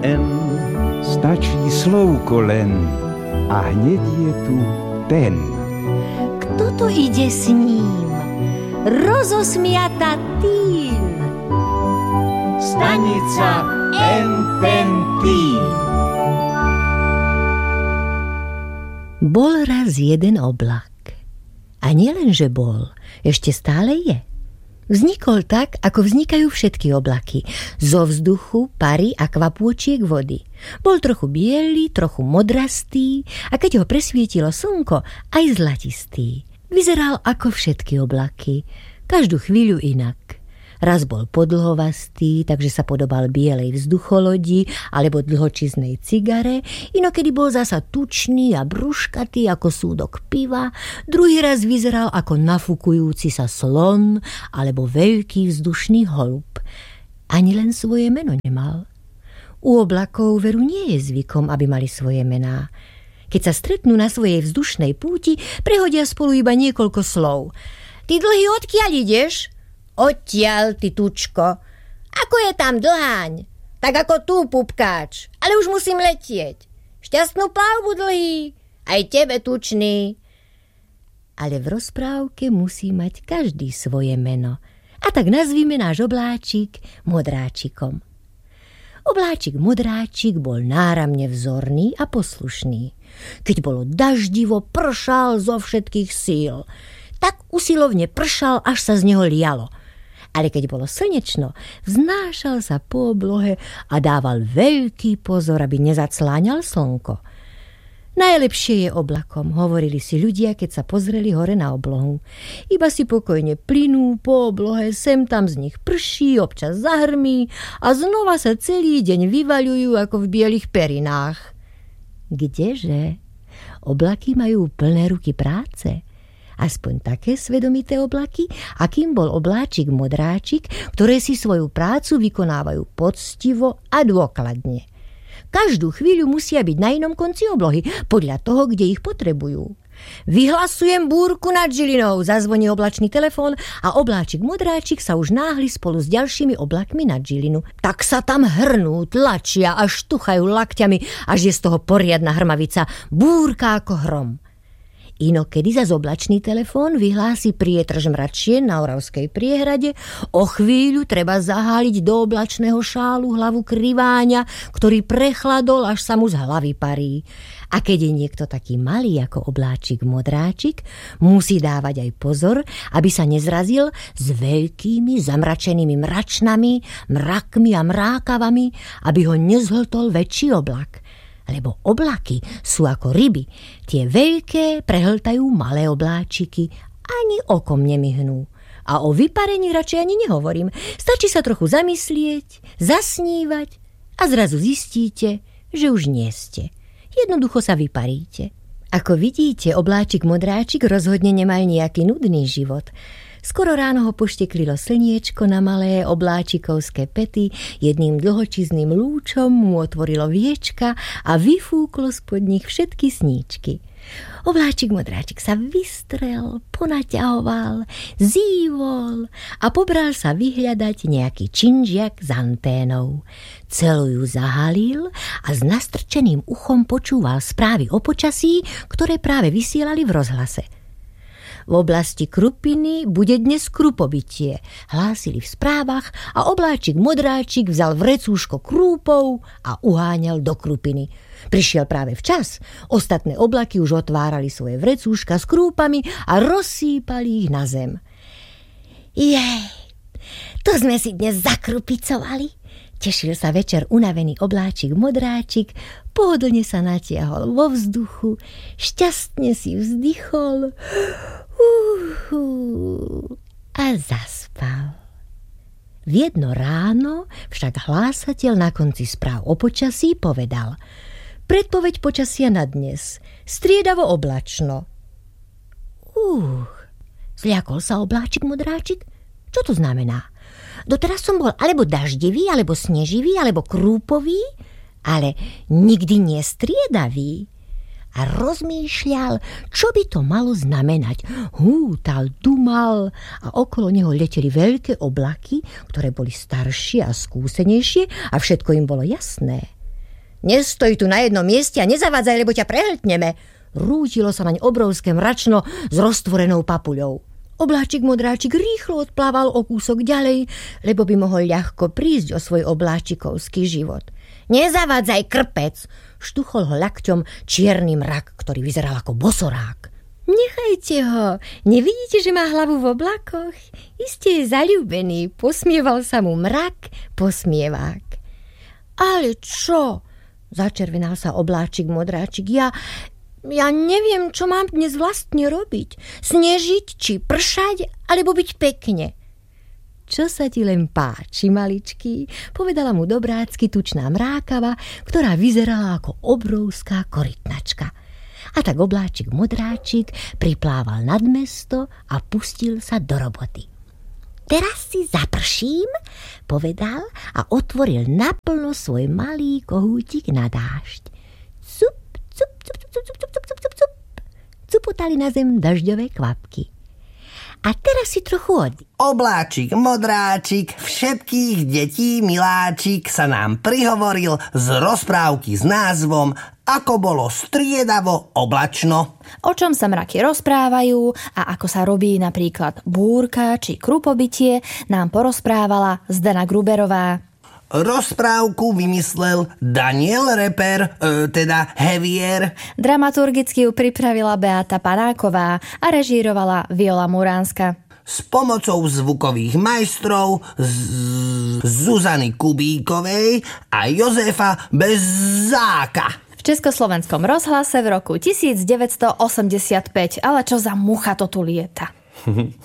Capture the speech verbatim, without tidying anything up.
N, stačí slovko len a hneď je tu ten. Kto to ide s ním? Rozosmiata tým. Stanica N ten tým. Bol raz jeden oblak. A nielen, že bol, ešte stále je. Vznikol tak, ako vznikajú všetky oblaky. Zo vzduchu, pary a kvapôčiek vody. Bol trochu biely, trochu modrastý a keď ho presvietilo slnko, aj zlatistý. Vyzeral ako všetky oblaky, každú chvíľu inak. Raz bol podlhovastý, takže sa podobal bielej vzducholodi alebo dlhočiznej cigare, inokedy bol zasa tučný a brúškatý ako súdok piva, druhý raz vyzeral ako nafúkujúci sa slon alebo veľký vzdušný holub. Ani len svoje meno nemal. U oblakov veru nie je zvykom, aby mali svoje mená. Keď sa stretnú na svojej vzdušnej púti, prehodia spolu iba niekoľko slov. Ty dlhý, odkiaľ ideš? Odtiaľ, ty tučko. Ako je tam dlháň? Tak ako tu, pupkáč. Ale už musím letieť. Šťastnú plavbu, dlhý. Aj tebe, tučný. Ale v rozprávke musí mať každý svoje meno. A tak nazvime náš obláčik Modráčikom. Obláčik Modráčik bol náramne vzorný a poslušný. Keď bolo daždivo, pršal zo všetkých síl. Tak usilovne pršal, až sa z neho lialo. Ale keď bolo slnečno, vznášal sa po oblohe a dával veľký pozor, aby nezacláňal slnko. Najlepšie je oblakom, hovorili si ľudia, keď sa pozreli hore na oblohu. Iba si pokojne plynú po oblohe, sem tam z nich prší, občas zahrmí a znova sa celý deň vyvaľujú ako v bielých perinách. Kdeže? Oblaky majú plné ruky práce. Aspoň také svedomité oblaky, akým bol obláčik Modráčik, ktoré si svoju prácu vykonávajú poctivo a dôkladne. Každú chvíľu musia byť na inom konci oblohy, podľa toho, kde ich potrebujú. Vyhlasujem búrku nad Žilinou, zazvoní oblačný telefón a obláčik Modráčik sa už náhli spolu s ďalšími oblakmi nad Žilinu. Tak sa tam hrnú, tlačia a štuchajú lakťami, až je z toho poriadna hrmavica, búrka ako hrom. Inokedy zas oblačný telefón vyhlási prietrž mračien na Oravskej priehrade. O chvíľu treba zaháliť do oblačného šálu hlavu kriváňa, ktorý prechladol, až sa mu z hlavy parí. A keď je niekto taký malý ako obláčik Modráčik, musí dávať aj pozor, aby sa nezrazil s veľkými zamračenými mračnami, mrakmi a mrákavami, aby ho nezhltol väčší oblak. Lebo oblaky sú ako ryby. Tie veľké prehltajú malé obláčiky, ani okom nemyhnú. A o vyparení radšej ani nehovorím. Stačí sa trochu zamyslieť, zasnívať a zrazu zistíte, že už nie ste. Jednoducho sa vyparíte. Ako vidíte, obláčik Modráčik rozhodne nemal nejaký nudný život. Skoro ráno ho pošteklilo slniečko na malé obláčikovské pety, jedným dlhočizným lúčom mu otvorilo viečka a vyfúklo spod nich všetky sníčky. Obláčik Modráčik sa vystrel, ponaťahoval, zívol a pobral sa vyhľadať nejaký činžiak s anténou. Celú ju zahalil a s nastrčeným uchom počúval správy o počasí, ktoré práve vysielali v rozhlase. V oblasti Krupiny bude dnes krupobytie, hlásili v správach a obláčik Modráčik vzal vrecúško krúpov a uháňal do Krupiny. Prišiel práve včas, ostatné oblaky už otvárali svoje vrecúška s krúpami a rozsýpali ich na zem. Jej, to sme si dnes zakrupicovali. Tešil sa večer unavený obláčik Modráčik, pohodlne sa natiahol vo vzduchu, šťastne si vzdychol uhu, a zaspal. V jedno ráno však hlásateľ na konci správ o počasí povedal: predpoveď počasia na dnes, striedavo oblačno. Uch, zľakol sa obláčik Modráčik. Čo to znamená? Doteraz som bol alebo daždivý, alebo sneživý, alebo krúpový, ale nikdy nie striedavý. A rozmýšľal, čo by to malo znamenať. Hútal, dumal a okolo neho leteli veľké oblaky, ktoré boli staršie a skúsenejšie a všetko im bolo jasné. Nestoj tu na jednom mieste a nezavádzaj, lebo ťa prehltneme. Rútilo sa naň obrovské mračno s roztvorenou papuľou. Obláčik modráčik rýchlo odplával o kúsok ďalej, lebo by mohol ľahko prísť o svoj obláčikovský život. Nezavádzaj, krpec, štuchol ho lakťom čierny mrak, ktorý vyzeral ako bosorák. Nechajte ho, nevidíte, že má hlavu v oblakoch? Iste je zaľúbený, posmieval sa mu mrak, posmievák. Ale čo? Začervenal sa obláčik modráčik. Ja, ja neviem, čo mám dnes vlastne robiť. Snežiť, či pršať, alebo byť pekne. Čo sa ti len páči, maličký, povedala mu dobrácky tučná mrákava, ktorá vyzerala ako obrovská korytnačka. A tak obláčik modráčik priplával nad mesto a pustil sa do roboty. Teraz si zaprším, povedal a otvoril naplno svoj malý kohútik na dážď. Cup, cup, cup, cup, cup, cup, cup, cup, cup. Cupotali na zem dažďové kvapky. A teraz si trochu oddy. Obláčik, modráčik, všetkých detí miláčik sa nám prihovoril z rozprávky s názvom Ako bolo striedavo oblačno. O čom sa mraky rozprávajú a ako sa robí napríklad búrka či krupobytie, nám porozprávala Zdena Gruberová. Rozprávku vymyslel Daniel Reper, e, teda Hevier. Dramaturgicky ju pripravila Beata Panáková a režírovala Viola Muránska. S pomocou zvukových majstrov z- Zuzany Kubíkovej a Jozefa Bezáka. V Československom rozhlase v roku devätnásť osemdesiatpäť. Ale čo za mucha to tu lieta?